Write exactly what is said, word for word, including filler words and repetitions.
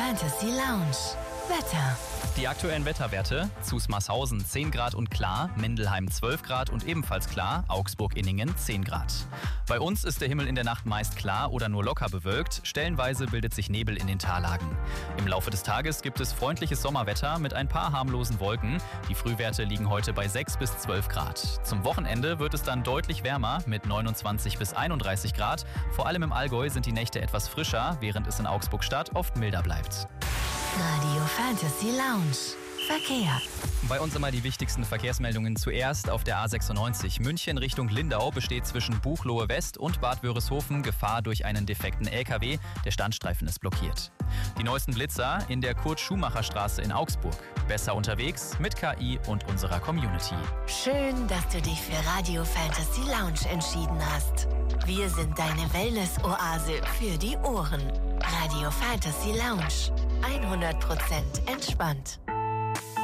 Fantasy Lounge. Wetter. Die aktuellen Wetterwerte: Zusmarshausen zehn Grad und klar, Mindelheim zwölf Grad und ebenfalls klar, Augsburg-Inningen zehn Grad. Bei uns ist der Himmel in der Nacht meist klar oder nur locker bewölkt, stellenweise bildet sich Nebel in den Tallagen. Im Laufe des Tages gibt es freundliches Sommerwetter mit ein paar harmlosen Wolken. Die Frühwerte liegen heute bei sechs bis zwölf Grad. Zum Wochenende wird es dann deutlich wärmer mit neunundzwanzig bis einunddreißig Grad. Vor allem im Allgäu sind die Nächte etwas frischer, während es in Augsburg-Stadt oft milder bleibt. Radio Fantasy Lounge. Verkehr. Bei uns immer die wichtigsten Verkehrsmeldungen zuerst. Auf der A sechsundneunzig München Richtung Lindau besteht zwischen Buchloe West und Bad Wörishofen Gefahr durch einen defekten L K W. Der Standstreifen ist blockiert. Die neuesten Blitzer in der Kurt-Schumacher-Straße in Augsburg. Besser unterwegs mit K I und unserer Community. Schön, dass du dich für Radio Fantasy Lounge entschieden hast. Wir sind deine Wellness-Oase für die Ohren. Radio Fantasy Lounge. hundert Prozent entspannt.